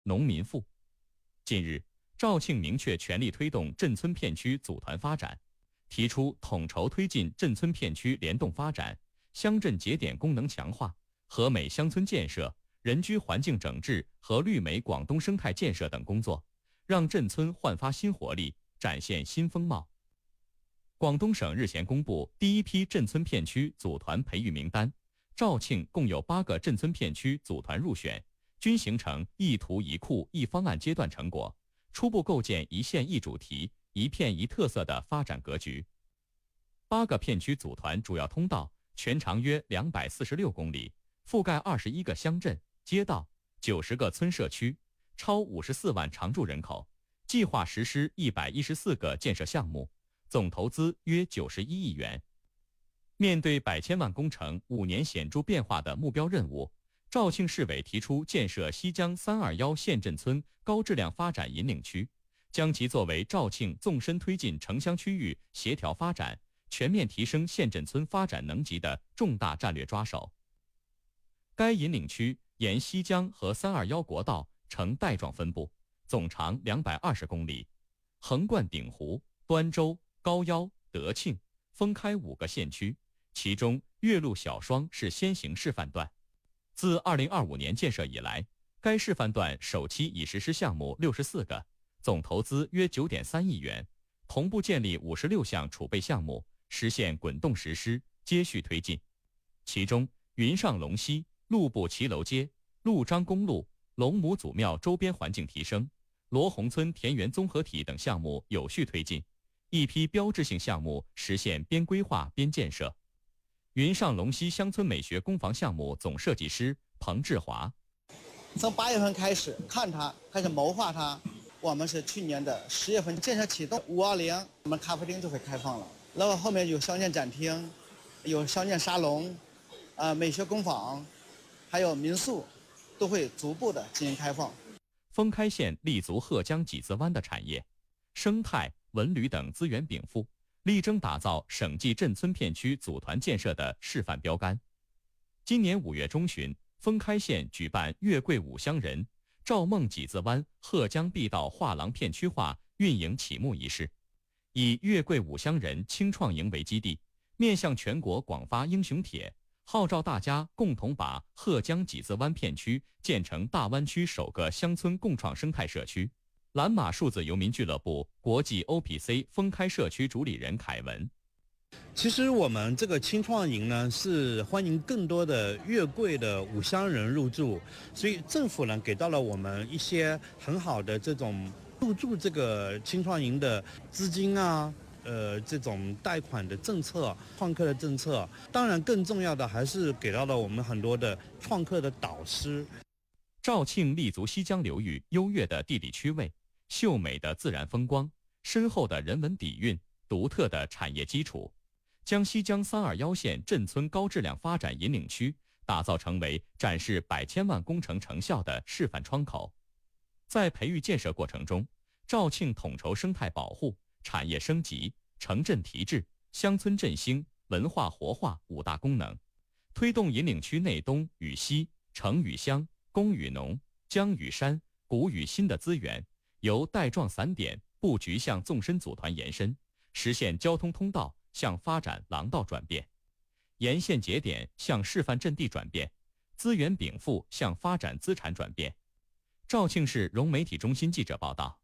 农民富。近日，肇庆明确全力推动镇村片区组团发展，提出统筹推进镇村片区联动发展、乡镇节点功能强化、和美乡村建设、人居环境整治和绿美广东生态建设等工作，让镇村焕发新活力，展现新风貌。广东省日前公布第一批镇村片区组团培育名单，肇庆共有8个镇村片区组团入选，均形成一图一库一方案阶段成果，初步构建一县一主题、一片一特色的发展格局。8个片区组团主要通道全长约246公里，覆盖21个乡镇、街道、90个村社区，超54万常住人口，计划实施114个建设项目，总投资约91亿元。面对百千万工程5年显著变化的目标任务，肇庆市委提出建设西江321县镇村高质量发展引领区，将其作为肇庆纵深推进城乡区域协调发展、全面提升县镇村发展能级的重大战略抓手。该引领区沿西江和321国道呈带状分布，总长220公里，横贯鼎湖、端州、高腰、德庆、封开5个县区，其中岳麓小双是先行示范段。自2025年建设以来，该示范段首期已实施项目64个，总投资约9.3亿元，同步建立56项储备项目，实现滚动实施，接续推进。其中，云上龙溪、路部骑楼街、陆张公路、龙母祖庙周边环境提升、罗洪村田园综合体等项目有序推进，一批标志性项目实现边规划边建设。云上龙溪乡村美学工房项目总设计师彭志华： 从8月份开始看它，开始谋划它。我们是去年的10月份建设启动，520我们咖啡厅就会开放了，然后后面有乡建展厅，有乡建沙龙，美学工坊，还有民宿，都会逐步的进行开放。 封开县立足鹤江几子湾的产业、生态、文旅等资源禀赋，力争打造省际镇村片区组团建设的示范标杆。今年5月中旬，封开县举办月桂五乡人赵梦几子湾鹤江碧道画廊片区化运营启幕仪式，以月桂五乡人青创营为基地，面向全国广发英雄帖，号召大家共同把鹤江几子湾片区建成大湾区首个乡村共创生态社区。蓝马数字游民俱乐部国际 OPC 封开社区主理人凯文： 其实我们这个青创营呢，是欢迎更多的月桂的五乡人入住，所以政府呢给到了我们一些很好的这种入驻这个青创营的资金啊，这种贷款的政策、创客的政策，当然更重要的还是给到了我们很多的创客的导师。 肇庆立足西江流域优越的地理区位、秀美的自然风光、深厚的人文底蕴、独特的产业基础，将西江321县镇村高质量发展引领区打造成为展示百千万工程成效的示范窗口。在培育建设过程中，肇庆统筹生态保护、产业升级、城镇提质、乡村振兴、文化活化5大功能，推动引领区内东与西、城与乡、工与农、江与山、古与新的资源，由带状散点布局向纵深组团延伸，实现交通通道向发展廊道转变，沿线节点向示范阵地转变，资源禀赋向发展资产转变。肇庆市融媒体中心记者报道。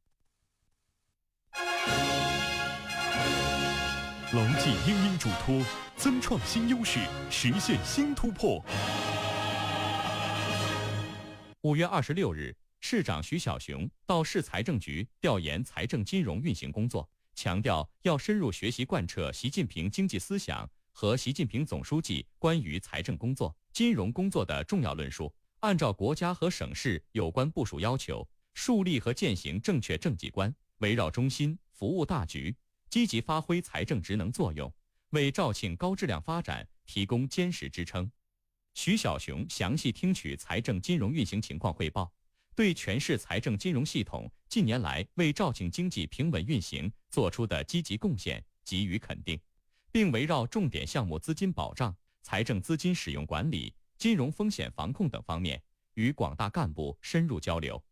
牢记英英嘱托，增创新优势，实现新突破。 5月26日，市长徐小雄到市财政局调研财政金融运行工作，强调要深入学习贯彻习近平经济思想和习近平总书记关于财政工作、金融工作的重要论述，按照国家和省市有关部署要求，树立和践行正确政绩观，围绕中心，服务大局，积极发挥财政职能作用，为肇庆高质量发展提供坚实支撑。徐小雄详细听取财政金融运行情况汇报，对全市财政金融系统近年来为肇庆经济平稳运行做出的积极贡献给予肯定，并围绕重点项目资金保障、财政资金使用管理、金融风险防控等方面， 与广大干部深入交流。